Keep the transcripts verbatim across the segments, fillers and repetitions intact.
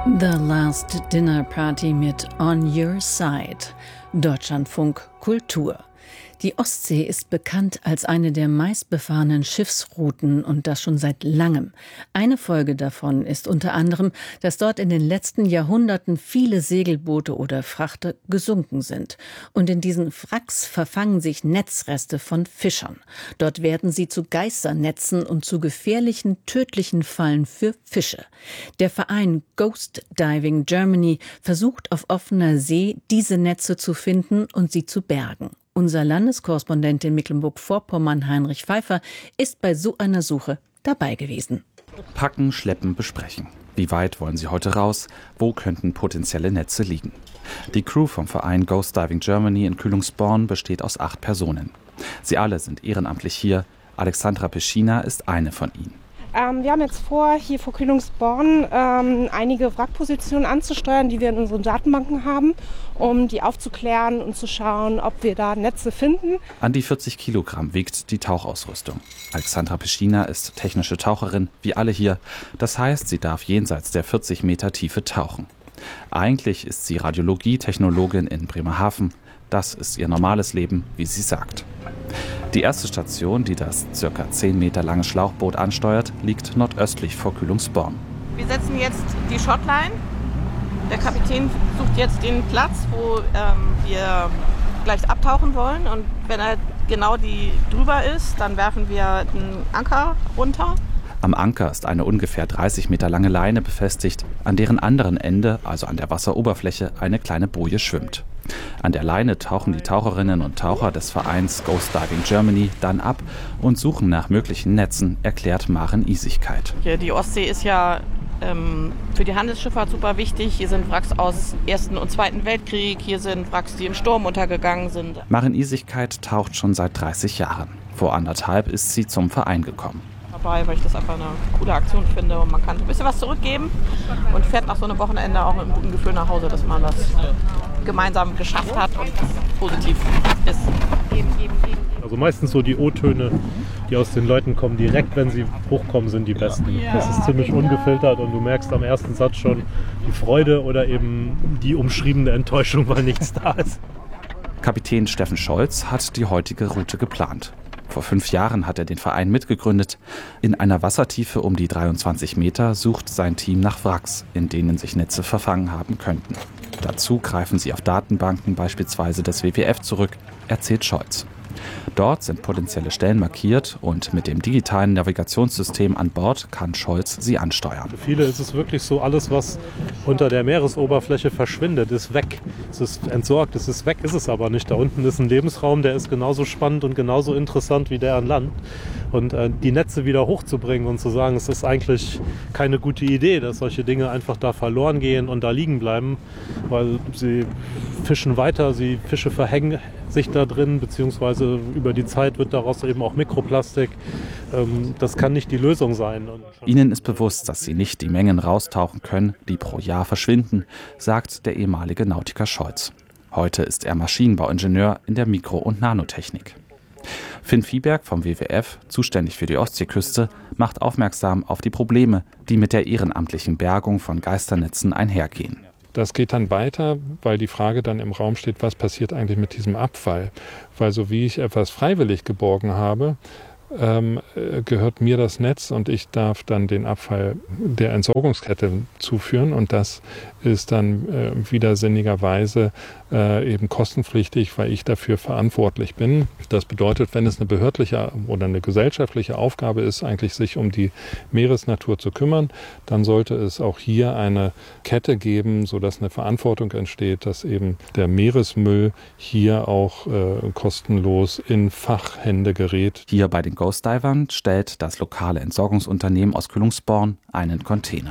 The Last Dinner Party mit On Your Side. Deutschlandfunk Kultur. Die Ostsee ist bekannt als eine der meistbefahrenen Schiffsrouten und das schon seit langem. Eine Folge davon ist unter anderem, dass dort in den letzten Jahrhunderten viele Segelboote oder Frachter gesunken sind. Und in diesen Wracks verfangen sich Netzreste von Fischern. Dort werden sie zu Geisternetzen und zu gefährlichen, tödlichen Fallen für Fische. Der Verein Ghost Diving Germany versucht auf offener See, diese Netze zu finden und sie zu bergen. Unser Landeskorrespondent in Mecklenburg-Vorpommern, Heinrich Pfeiffer, ist bei so einer Suche dabei gewesen. Packen, schleppen, besprechen. Wie weit wollen Sie heute raus? Wo könnten potenzielle Netze liegen? Die Crew vom Verein Ghost Diving Germany in Kühlungsborn besteht aus acht Personen. Sie alle sind ehrenamtlich hier. Alexandra Peschina ist eine von ihnen. Ähm, wir haben jetzt vor, hier vor Kühlungsborn ähm, einige Wrackpositionen anzusteuern, die wir in unseren Datenbanken haben, um die aufzuklären und zu schauen, ob wir da Netze finden. An die vierzig Kilogramm wiegt die Tauchausrüstung. Alexandra Peschina ist technische Taucherin, wie alle hier. Das heißt, sie darf jenseits der vierzig Meter Tiefe tauchen. Eigentlich ist sie Radiologie-Technologin in Bremerhaven. Das ist ihr normales Leben, wie sie sagt. Die erste Station, die das ca. zehn Meter lange Schlauchboot ansteuert, liegt nordöstlich vor Kühlungsborn. Wir setzen jetzt die Shotline. Der Kapitän sucht jetzt den Platz, wo ähm, wir gleich abtauchen wollen. Und wenn er genau die drüber ist, dann werfen wir einen Anker runter. Am Anker ist eine ungefähr dreißig Meter lange Leine befestigt, an deren anderen Ende, also an der Wasseroberfläche, eine kleine Boje schwimmt. An der Leine tauchen die Taucherinnen und Taucher des Vereins Ghost Diving Germany dann ab und suchen nach möglichen Netzen, erklärt Maren Isigkeit. Hier, die Ostsee ist ja ähm, für die Handelsschifffahrt super wichtig. Hier sind Wracks aus Ersten und Zweiten Weltkrieg, hier sind Wracks, die im Sturm untergegangen sind. Maren Isigkeit taucht schon seit dreißig Jahren. Vor anderthalb ist sie zum Verein gekommen. Dabei, weil ich das einfach eine coole Aktion finde und man kann ein bisschen was zurückgeben und fährt nach so einem Wochenende auch mit einem guten Gefühl nach Hause, dass man das gemeinsam geschafft hat und positiv ist. Also meistens so die O-Töne, die aus den Leuten kommen, direkt wenn sie hochkommen, sind die besten. Das ist ziemlich ungefiltert und du merkst am ersten Satz schon die Freude oder eben die umschriebene Enttäuschung, weil nichts da ist. Kapitän Steffen Scholz hat die heutige Route geplant. Vor fünf Jahren hat er den Verein mitgegründet. In einer Wassertiefe um die dreiundzwanzig Meter sucht sein Team nach Wracks, in denen sich Netze verfangen haben könnten. Dazu greifen sie auf Datenbanken, beispielsweise des W W F, zurück, erzählt Scholz. Dort sind potenzielle Stellen markiert und mit dem digitalen Navigationssystem an Bord kann Scholz sie ansteuern. Für viele ist es wirklich so, alles was unter der Meeresoberfläche verschwindet, ist weg. Es ist entsorgt, es ist weg, ist es aber nicht. Da unten ist ein Lebensraum, der ist genauso spannend und genauso interessant wie der an Land. Und äh, die Netze wieder hochzubringen und zu sagen, es ist eigentlich keine gute Idee, dass solche Dinge einfach da verloren gehen und da liegen bleiben, weil sie fischen weiter, sie Fische verhängen sich da drin, beziehungsweise über die Zeit wird daraus eben auch Mikroplastik. Ähm, das kann nicht die Lösung sein. Ihnen ist bewusst, dass sie nicht die Mengen raustauchen können, die pro Jahr verschwinden, sagt der ehemalige Nautiker Scholz. Heute ist er Maschinenbauingenieur in der Mikro- und Nanotechnik. Finn Viehberg vom W W F, zuständig für die Ostseeküste, macht aufmerksam auf die Probleme, die mit der ehrenamtlichen Bergung von Geisternetzen einhergehen. Das geht dann weiter, weil die Frage dann im Raum steht, was passiert eigentlich mit diesem Abfall? Weil so wie ich etwas freiwillig geborgen habe, ähm, gehört mir das Netz und ich darf dann den Abfall der Entsorgungskette zuführen und das ist dann äh, widersinnigerweise äh, eben kostenpflichtig, weil ich dafür verantwortlich bin. Das bedeutet, wenn es eine behördliche oder eine gesellschaftliche Aufgabe ist, eigentlich sich um die Meeresnatur zu kümmern, dann sollte es auch hier eine Kette geben, sodass eine Verantwortung entsteht, dass eben der Meeresmüll hier auch äh, kostenlos in Fachhände gerät. Hier bei den Ghost Divern stellt das lokale Entsorgungsunternehmen aus Kühlungsborn einen Container.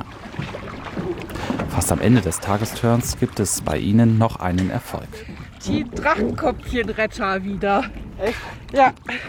Fast am Ende des Tagesturns gibt es bei ihnen noch einen Erfolg. Die Drachenkopfchenretter wieder. Echt? Ja.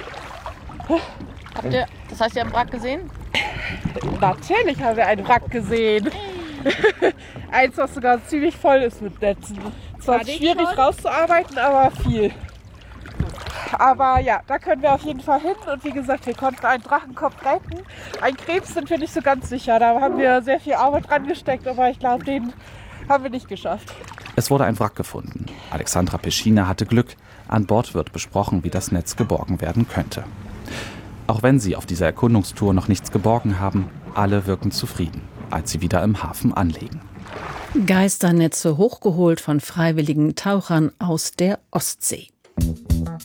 Habt ihr, das heißt, ihr habt einen Wrack gesehen? Natürlich haben wir einen Wrack gesehen. Eins, was sogar ziemlich voll ist mit Netzen. Zwar schwierig rauszuarbeiten, aber viel. Aber ja, da können wir auf jeden Fall hin. Und wie gesagt, wir konnten einen Drachenkopf retten. Ein Krebs sind wir nicht so ganz sicher. Da haben wir sehr viel Arbeit dran gesteckt, aber ich glaube, den haben wir nicht geschafft. Es wurde ein Wrack gefunden. Alexandra Peschina hatte Glück. An Bord wird besprochen, wie das Netz geborgen werden könnte. Auch wenn sie auf dieser Erkundungstour noch nichts geborgen haben, alle wirken zufrieden, als sie wieder im Hafen anlegen. Geisternetze hochgeholt von freiwilligen Tauchern aus der Ostsee.